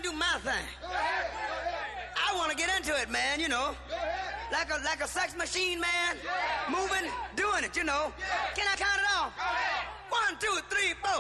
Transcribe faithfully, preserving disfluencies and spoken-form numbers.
and do my thing. I want to get into it, man, you know. Like a like a sex machine, man. Moving, doing it, you know. Can I count it off? One, two, three, four.